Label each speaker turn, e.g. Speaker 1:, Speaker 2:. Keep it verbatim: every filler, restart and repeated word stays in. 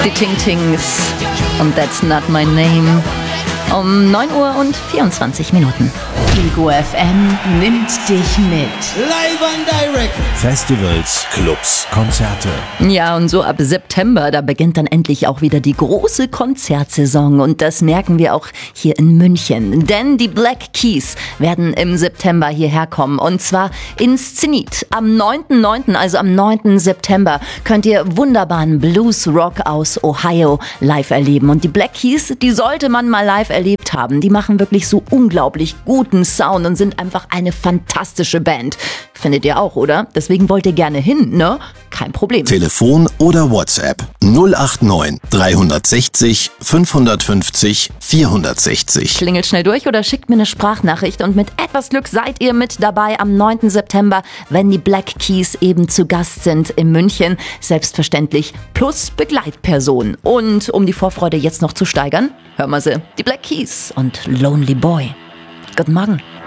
Speaker 1: Die Ting Tings und That's Not My Name. Um neun Uhr und vierundzwanzig Minuten.
Speaker 2: Ego F M nimmt dich mit.
Speaker 3: Live and direct.
Speaker 4: Festivals, Clubs, Konzerte.
Speaker 1: Ja, und so ab September, da beginnt dann endlich auch wieder die große Konzertsaison. Und das merken wir auch hier in München. Denn die Black Keys werden im September hierher kommen. Und zwar ins Zenit. Am neunten neunten, also am neunten September, könnt ihr wunderbaren Blues-Rock aus Ohio live erleben. Und die Black Keys, die sollte man mal live erlebt haben. Die machen wirklich so unglaublich guten Sound und sind einfach eine fantastische Band. Findet ihr auch, oder? Deswegen wollt ihr gerne hin, ne? Kein Problem.
Speaker 4: Telefon oder WhatsApp null acht neun drei sechs null fünf fünf null vier sechs null.
Speaker 1: Klingelt schnell durch oder schickt mir eine Sprachnachricht und mit etwas Glück seid ihr mit dabei am neunten September, wenn die Black Keys eben zu Gast sind in München. Selbstverständlich plus Begleitperson. Und um die Vorfreude jetzt noch zu steigern, hören wir sie. Die Black Keys und Lonely Boy. Guten Morgen.